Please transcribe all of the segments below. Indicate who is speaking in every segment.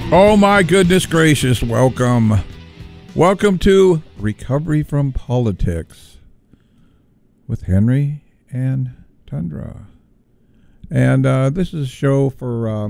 Speaker 1: Oh my goodness gracious, welcome. Welcome to Recovery from Politics with Henry and Tundra. And this is a show for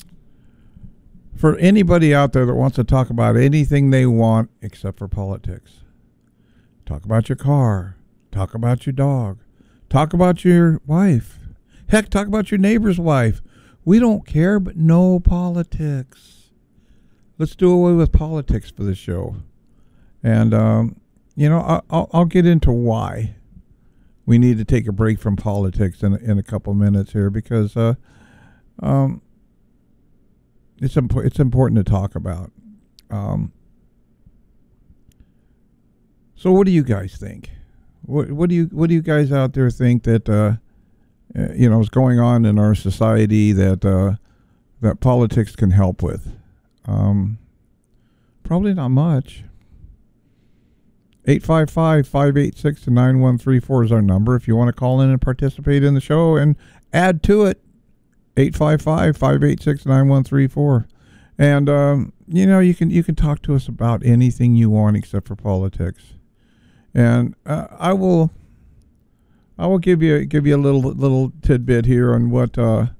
Speaker 1: anybody out there that wants to talk about anything they want except for politics. Talk about your car. Talk about your dog. Talk about your wife. Heck, talk about your neighbor's wife. We don't care, but no politics. Let's do away with politics for the show. And, I'll get into why we need to take a break from politics in a couple minutes here, because it's important to talk about. So what do you guys think? What do you guys out there think that is going on in our society that politics can help with? Probably not much. 855-586-9134 is our number if you want to call in and participate in the show and add to it. 855-586-9134. And you can talk to us about anything you want except for politics. And I will give you a little tidbit here on what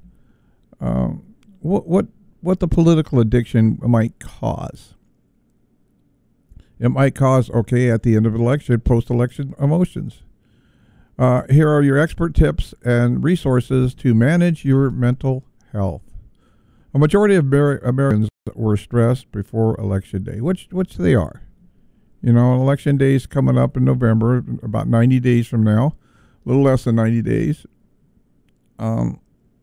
Speaker 1: the political addiction might cause. It might cause, at the end of an election, post-election emotions. Here are your expert tips and resources to manage your mental health. A majority of Americans were stressed before Election Day, which they are. Election Day is coming up in November, about 90 days from now, a little less than 90 days. And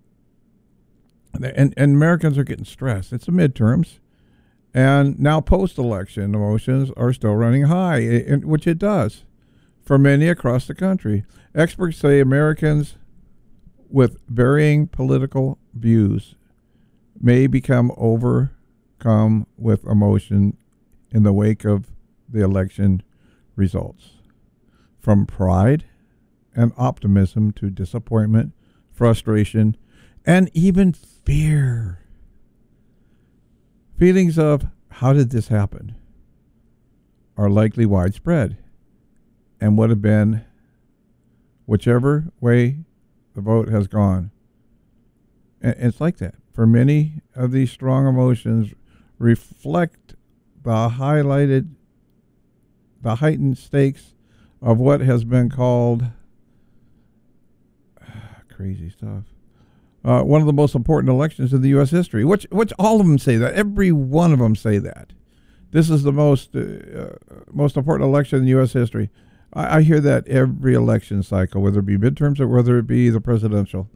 Speaker 1: Americans are getting stressed. It's the midterms. And now post-election emotions are still running high, which it does for many across the country. Experts say Americans with varying political views may become overcome with emotion in the wake of the election results. From pride and optimism to disappointment, frustration, and even fear. Feelings of, how did this happen, are likely widespread and would have been whichever way the vote has gone. And it's like that. For many of these strong emotions reflect the heightened stakes of what has been called crazy stuff. One of the most important elections in the U.S. history, which all of them say that. Every one of them say that. This is the most important election in U.S. history. I hear that every election cycle, whether it be midterms or whether it be the presidential.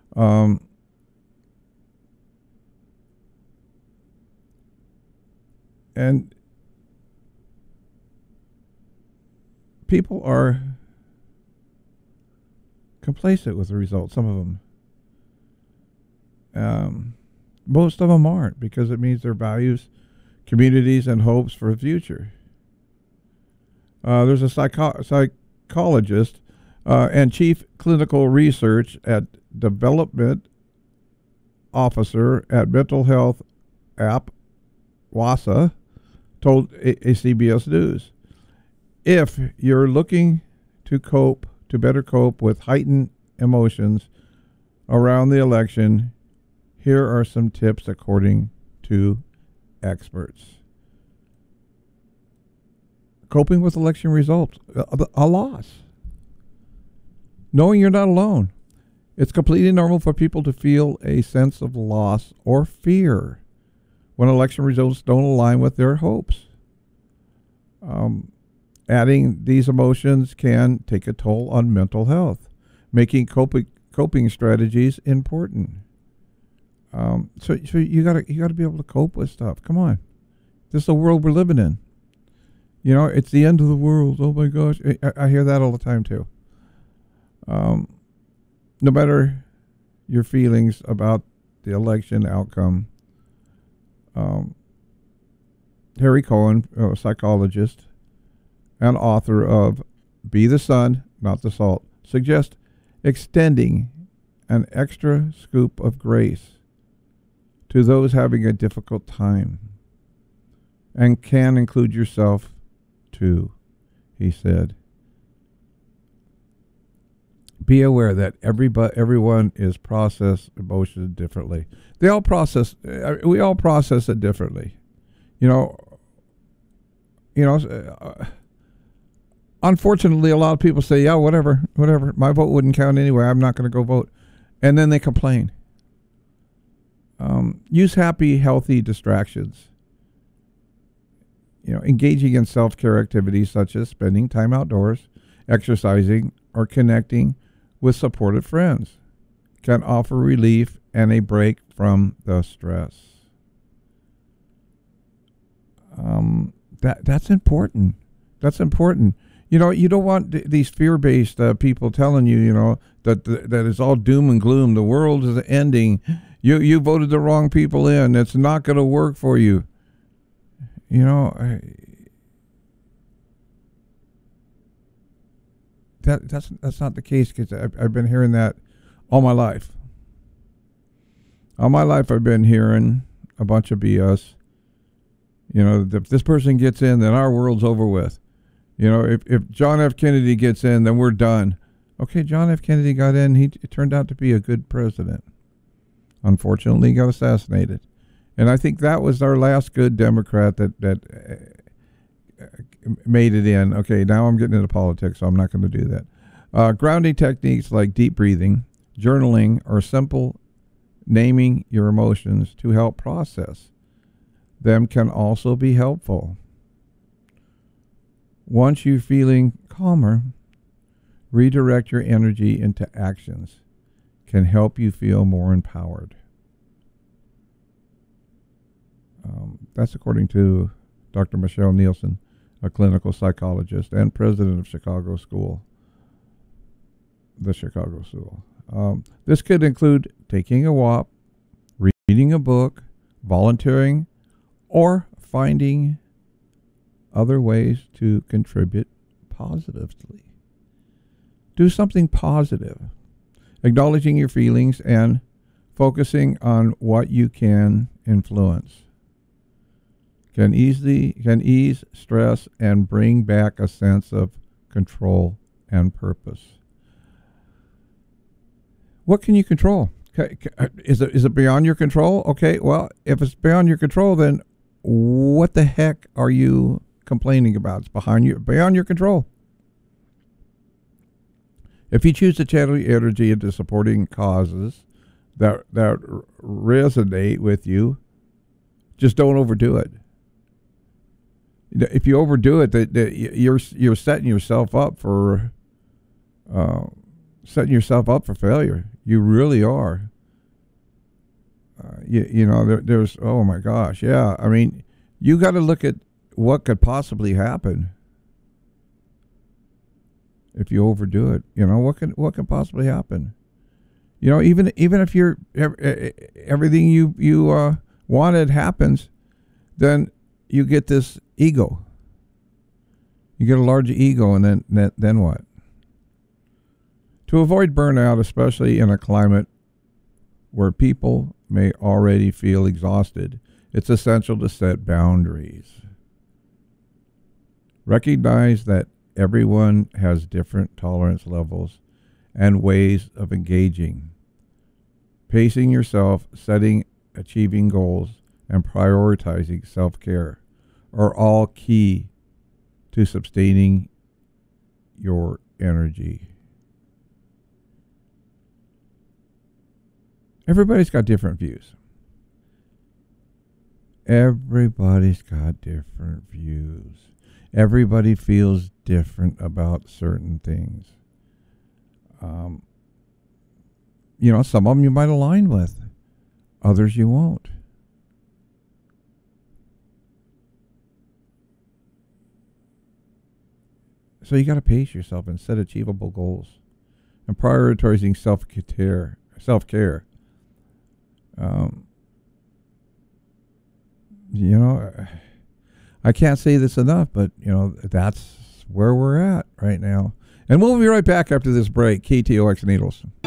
Speaker 1: And people are complacent with the results, some of them. Most of them aren't, because it means their values, communities, and hopes for the future. There's a psychologist and chief clinical research at development officer at mental health app WASA told a CBS News, if you're looking to better cope with heightened emotions around the election, here are some tips according to experts. Coping with election results, a loss. Knowing you're not alone. It's completely normal for people to feel a sense of loss or fear when election results don't align with their hopes. Adding these emotions can take a toll on mental health, making coping strategies important. So you gotta be able to cope with stuff. Come on, this is the world we're living in. It's the end of the world. Oh my gosh, I hear that all the time too. No matter your feelings about the election outcome, Harry Cohen, a psychologist and author of Be the Sun, Not the Salt, suggests extending an extra scoop of grace to those having a difficult time, and can include yourself too, he said. Be aware that everyone is process emotions differently. We all process it differently. Unfortunately, a lot of people say, yeah, whatever, my vote wouldn't count anyway, I'm not going to go vote. And then they complain. Use happy, healthy distractions. Engaging in self-care activities such as spending time outdoors, exercising, or connecting with supportive friends can offer relief and a break from the stress. That's important. That's important. You don't want these fear-based people telling you, that it's all doom and gloom. The world is ending. You voted the wrong people in. It's not going to work for you. That's not the case, because I've been hearing that all my life. All my life I've been hearing a bunch of BS. If this person gets in, then our world's over with. If John F. Kennedy gets in, then we're done. Okay, John F. Kennedy got in. It turned out to be a good president. Unfortunately, he got assassinated. And I think that was our last good Democrat that made it in. Okay, now I'm getting into politics, so I'm not going to do that. Grounding techniques like deep breathing, journaling, or simple naming your emotions to help process them can also be helpful. Once you're feeling calmer, redirect your energy into actions can help you feel more empowered. That's according to Dr. Michelle Nielsen, a clinical psychologist and president of the Chicago School. This could include taking a walk, reading a book, volunteering, or finding other ways to contribute positively. Do something positive, acknowledging your feelings and focusing on what you can influence. Can ease stress and bring back a sense of control and purpose. What can you control? Is it beyond your control? Okay, well, if it's beyond your control, then what the heck are you complaining about? It's beyond your control. If you choose to channel your energy into supporting causes that resonate with you, just don't overdo it. If you overdo it, you're setting yourself up for failure. You really are. There's oh my gosh, yeah. I mean, you got to look at what could possibly happen if you overdo it. What can possibly happen? Even if everything you wanted happens, then you get this ego. You get a large ego, and then what? To avoid burnout, especially in a climate where people may already feel exhausted, it's essential to set boundaries. Recognize that everyone has different tolerance levels and ways of engaging. Pacing yourself, achieving goals, and prioritizing self-care are all key to sustaining your energy. Everybody's got different views. Everybody's got different views. Everybody feels different about certain things. Some of them you might align with. Others you won't. So you got to pace yourself and set achievable goals, and prioritizing self-care. I can't say this enough, but that's where we're at right now. And we'll be right back after this break. KTOX Needles.